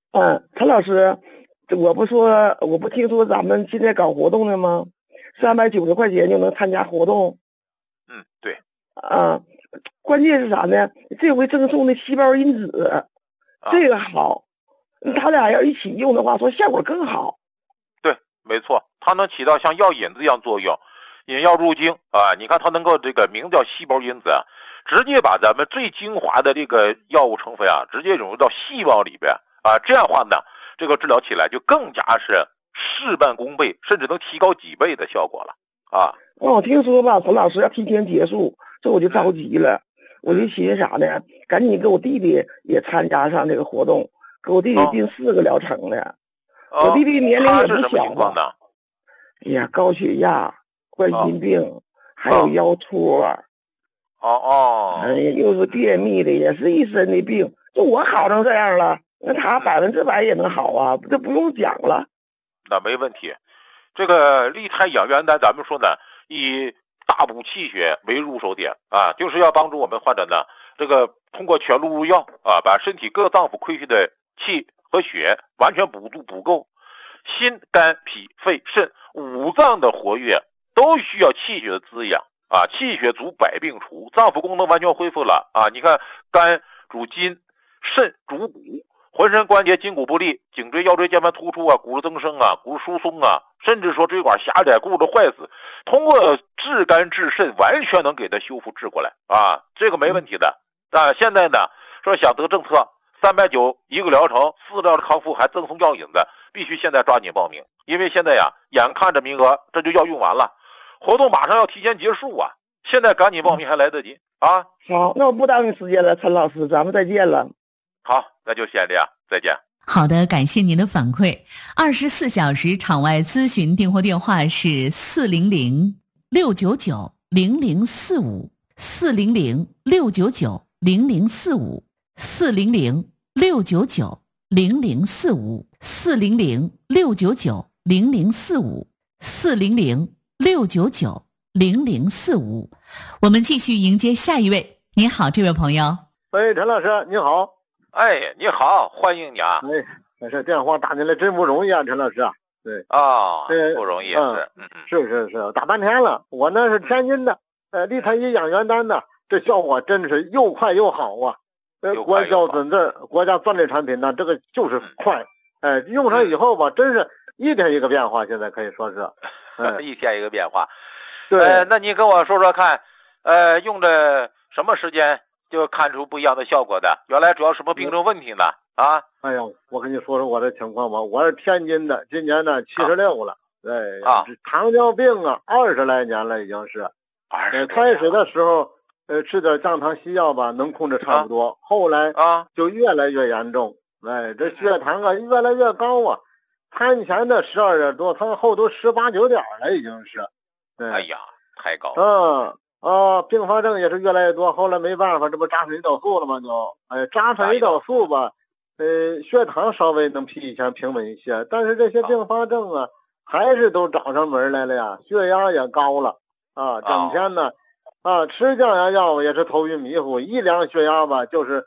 陈老师，我不听说咱们现在搞活动的吗？390块钱就能参加活动。 对。 关键是啥呢？这回赠送的细胞因子，这个好，他俩要一起用的话，说效果更好。 对，没错，它能起到像药引子一样作用，引药入经啊。你看它能够这个名叫细胞因子啊，直接把咱们最精华的这个药物成分啊，直接融入到细胞里边啊。这样的话呢，这个治疗起来就更加是事半功倍，甚至能提高几倍的效果了啊。 我听说吧，陈老师要提前结束，这我就着急了。我就寻思啥呢？赶紧给我弟弟也参加上这个活动，给我弟弟定4个疗程呢。我弟弟年龄也不小吧？哎呀，高血压、冠心病，还有腰托。哎呀，又是便秘的，也是一身的病。就我好成这样了，那他100%也能好啊，这不用讲了。 那没问题。这个利胎养元丹，咱们说呢，以大补气血为入手点啊，就是要帮助我们患者呢，这个通过全录入药啊，把身体各脏腑亏虚的气和血完全补够。心、肝、脾、肺、肾5脏的活跃都需要气血的滋养啊，气血足百病除，脏腑功能完全恢复了啊。你看，肝主筋，肾主骨，浑身关节筋骨不利，颈椎腰椎间盘突出啊，骨质增生啊，骨质疏松啊，甚至说椎管狭窄、骨质坏死，通过治肝治肾完全能给它修复治过来啊，这个没问题的啊。现在呢说想得政策，390一个疗程，4疗的康复还赠送药引子，必须现在抓紧报名，因为现在呀眼看着名额这就要用完了，活动马上要提前结束啊，现在赶紧报名还来得及啊。 好，那我不耽误时间了，陈老师，咱们再见了。 好，那就先这样，再见。 好的，感谢您的反馈。24小时场外咨询订货电话是400-699-0045，400-699-0045，400-699-0045。我们继续迎接下一位。你好，这位朋友。 喂，陈老师，你好。 哎，你好，欢迎你啊！ 这电话打进来真不容易啊，陈老师啊。对啊，不容易， 是，打半天了。我呢是天津的，利他一养元丹的，这效果真是又快又好啊。国家战略产品呢，这个就是快。用上以后吧，真是一天一个变化，现在可以说是， 一天一个变化。 对， 那你跟我说说看，用着什么时间就看出不一样的效果的？原来主要什么病症问题呢？啊？ 哎呀，我跟你说说我的情况吧。我是天津的，今年呢76了。糖尿病啊，20来年了已经是。开始的时候，吃点降糖西药吧，能控制差不多。后来就越来越严重。这血糖啊越来越高啊，餐前的12点多，餐后都18、19点了，已经是。 哎呀，太高了。 并发症也是越来越多。后来没办法，这不扎上胰岛素了吗？扎上胰岛素吧，血糖稍微能比以前平稳一些，但是这些并发症啊，还是都找上门来了呀。血压也高了啊，整天呢吃降压药也是头晕迷糊，一量血压吧就是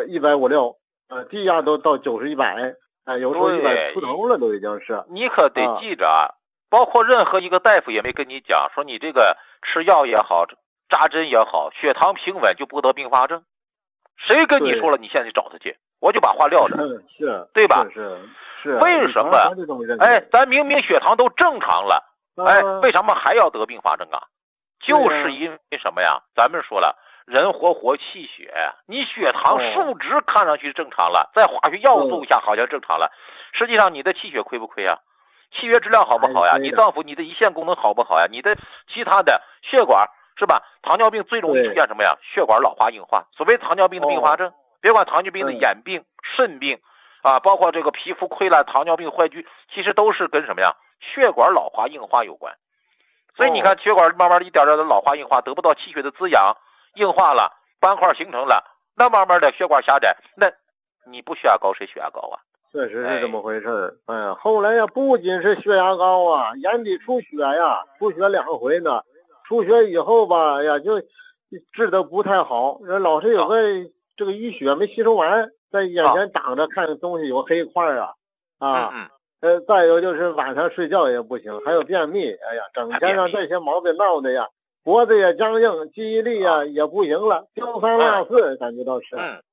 150、160，低压都到90、100，有时候100出头了都已经是。 你可得记着啊，包括任何一个大夫也没跟你讲说你这个吃药也好，扎针也好，血糖平稳就不得并发症。谁跟你说了你现在找他去，我就把话撂着， 是， 对吧？ 是。 为什么？咱明明血糖都正常了，为什么还要得并发症啊？就是因为什么呀？咱们说了，人活气血，你血糖数值看上去正常了，在化学药物下好像正常了，实际上你的气血亏不亏啊？气血质量好不好呀？你脏腑你的胰腺功能好不好呀？你的其他的血管是吧？糖尿病最容易出现什么呀？血管老化硬化。所谓糖尿病的并发症，别管糖尿病的眼病、肾病啊，包括这个皮肤溃烂、糖尿病坏疽，其实都是跟什么呀？血管老化硬化有关。所以你看，血管慢慢一点点的老化硬化，得不到气血的滋养，硬化了，斑块形成了，那慢慢的血管狭窄，那你不血压高谁血压高啊？ 确实是这么回事后来呀，不仅是血压高啊，眼底出血呀，出血2回呢。出血以后吧，就治得不太好，老是有个这个淤血没吸收完， 在眼前挡着看东西有黑块啊，再有就是晚上睡觉也不行，还有便秘，哎呀，整天让这些毛病闹的呀，脖子也僵硬，记忆力呀也不行了，丢三落四，感觉到是，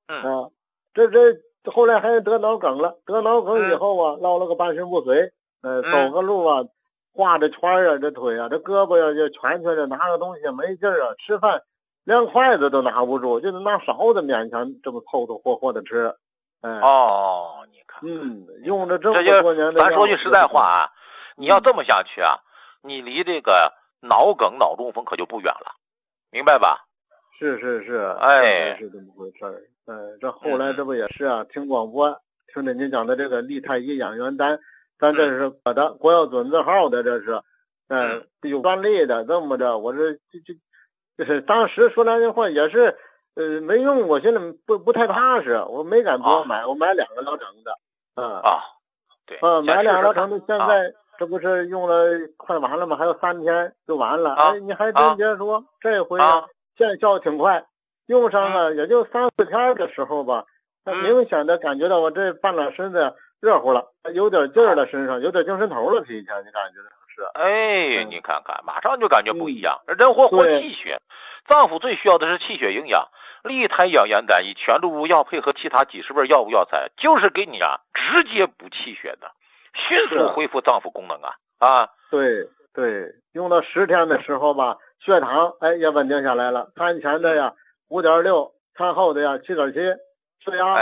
这后来还得脑梗了，得脑梗以后啊，落了个半身不遂，走个路啊，画着圈啊，这腿啊，这胳膊呀就蜷着，拿个东西没劲儿啊，吃饭连筷子都拿不住，就是拿勺子勉强这么凑凑合合的吃。 你看， 用着这么多年的。 咱说句实在话啊，你要这么下去啊，你离这个脑梗、脑中风可就不远了，明白吧？ 是， 哎， 是这么回事儿。这后来这不也是啊？听广播，听着您讲的这个利泰医养元丹，咱这是国药准字号的，这是，有专利的，这么着，我这当时说良心话也是，没用，我现在不太踏实，我没敢多买，我买2个疗程的， 对， 买2个疗程的，现在这不是用了快完了吗？还有3天就完了，你还真别说，这回见效挺快，用上了也就3、4天的时候吧，明显的感觉到我这半拉身子热乎了，有点劲儿了，身上有点精神头了，提前你感觉是。 你看看，马上就感觉不一样，人活气血，脏腑最需要的是气血营养。利泰养元丹以全录入药配合其他几十味药物药材，就是给你直接补气血的，迅速恢复脏腑功能啊！ 对，用到10天的时候吧，血糖也稳定下来了，餐前的呀5.6，餐后的呀7.7，血压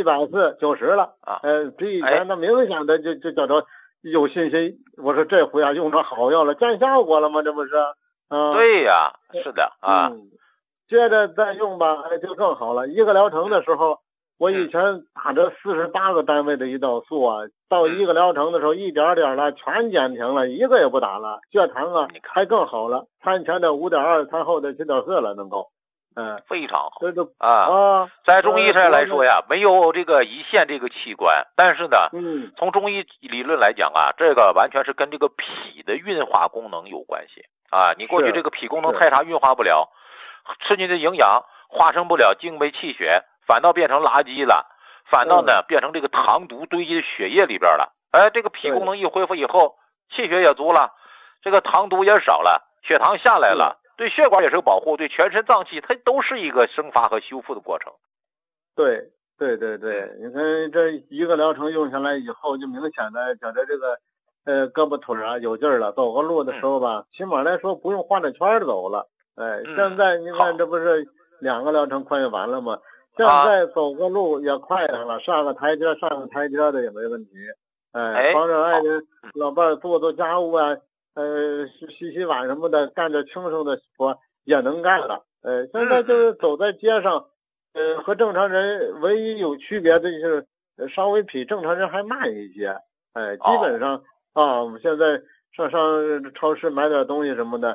140、90了，比以前的明显的就叫做有信心。我说这回用着好药了，见效果了吗？这不是？ 对呀，是的接着再用吧，就更好了。1个疗程的时候，我以前打着48个单位的胰岛素啊，到1个疗程的时候，一点点了，全减停了，一个也不打了。血糖还更好了，餐前的5.2，餐后的7.4了，能够， 非常好在中医上来说呀，没有这个胰腺这个器官，但是呢，从中医理论来讲这个完全是跟这个脾的运化功能有关系你过去这个脾功能太差，运化不了。吃进的营养化生不了精微气血，反倒变成垃圾了，反倒呢变成这个糖毒堆积血液里边了。这个脾功能一恢复以后，气血也足了，这个糖毒也少了，血糖下来了，对血管也是个保护，对全身脏器它都是一个生发和修复的过程。 对，你看这1个疗程用下来以后，就明显的觉得这个胳膊腿有劲儿了，走个路的时候吧，起码来说不用画着圈走了。现在你看这不是2个疗程快完了吗？现在走个路也快上了，上个台阶的也没问题。帮着爱人老伴做家务啊，洗碗什么的，干着轻松的活也能干了。现在就是走在街上，和正常人唯一有区别的就是稍微比正常人还慢一些。基本上我们现在上超市买点东西什么的。